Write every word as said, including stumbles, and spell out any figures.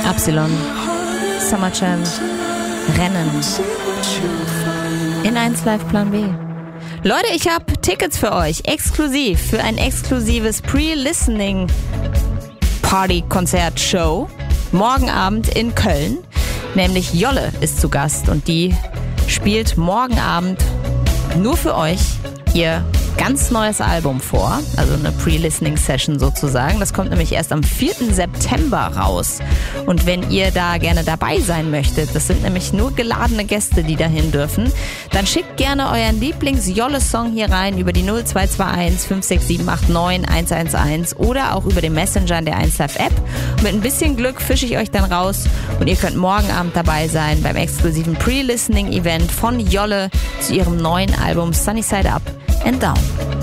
Absilon, Summer Jam, Rennen. In eins Live Plan B. Leute, ich habe Tickets für euch, exklusiv, für ein exklusives Pre-Listening Party-Konzert-Show. Morgen Abend in Köln. Nämlich Jolle ist zu Gast und die spielt morgen Abend nur für euch ihr ganz neues Album vor, also eine Pre-Listening-Session sozusagen. Das kommt nämlich erst am vierten September raus. Und wenn ihr da gerne dabei sein möchtet, das sind nämlich nur geladene Gäste, die dahin dürfen, dann schickt gerne euren Lieblings-Jolle-Song hier rein über die null zwei zwei eins fünf sechs sieben acht neun eins eins eins oder auch über den Messenger in der eins Live App. Und mit ein bisschen Glück fische ich euch dann raus und ihr könnt morgen Abend dabei sein beim exklusiven Pre-Listening-Event von Jolle zu ihrem neuen Album Sunny Side Up and Down.